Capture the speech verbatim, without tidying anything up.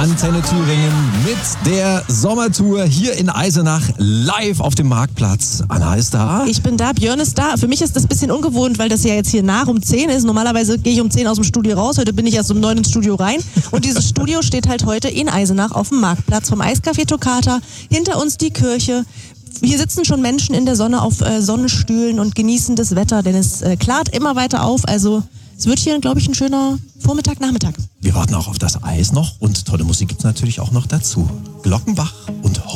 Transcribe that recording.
Antenne Thüringen mit der Sommertour hier in Eisenach live auf dem Marktplatz. Anna ist da. Ich bin da, Björn ist da. Für mich ist das ein bisschen ungewohnt, weil das ja jetzt hier nach um zehn ist. Normalerweise gehe ich um zehn aus dem Studio raus. Heute bin ich erst um neun ins Studio rein. Und dieses Studio steht halt heute in Eisenach auf dem Marktplatz vom Eiscafé Toccata. Hinter uns die Kirche. Hier sitzen schon Menschen in der Sonne auf äh, Sonnenstühlen und genießen das Wetter, denn es äh, klart immer weiter auf. Also es wird hier, glaube ich, ein schöner Vormittag, Nachmittag. Wir warten auch auf das Eis noch und tolle Musik gibt's natürlich auch noch dazu. Glockenbach und